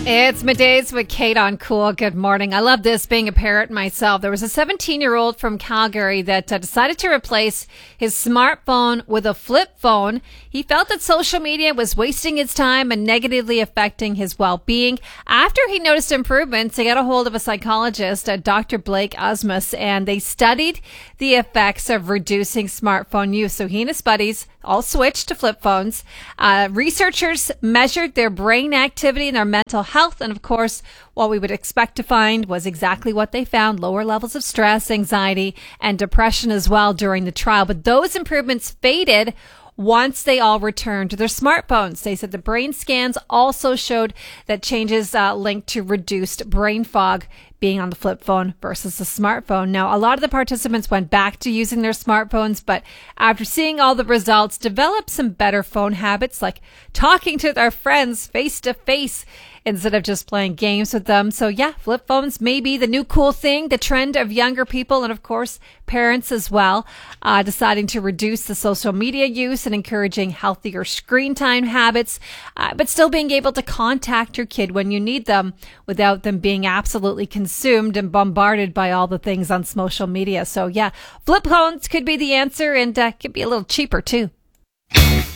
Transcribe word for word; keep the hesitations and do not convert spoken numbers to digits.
It's middays with Kate on Cool. Good morning. I love this, being a parent myself. There was a seventeen-year-old from Calgary that uh, decided to replace his smartphone with a flip phone. He felt that social media was wasting his time and negatively affecting his well-being. After he noticed improvements, he got a hold of a psychologist, uh, Doctor Blake Asmus, and they studied the effects of reducing smartphone use. So he and his buddies all switched to flip phones. Uh, researchers measured their brain activity and their mental health. And of course, what we would expect to find was exactly what they found: lower levels of stress, anxiety, and depression as well during the trial. But those improvements faded once they all returned to their smartphones. They said the brain scans also showed that changes uh, linked to reduced brain fog being on the flip phone versus the smartphone. Now, a lot of the participants went back to using their smartphones, but after seeing all the results, developed some better phone habits, like talking to their friends face to face instead of just playing games with them. So yeah, flip phones may be the new cool thing, the trend of younger people, and of course, parents as well, uh, deciding to reduce the social media use and encouraging healthier screen time habits, uh, but still being able to contact your kid when you need them without them being absolutely consumed and bombarded by all the things on social media. So yeah, flip phones could be the answer, and uh, could be a little cheaper too.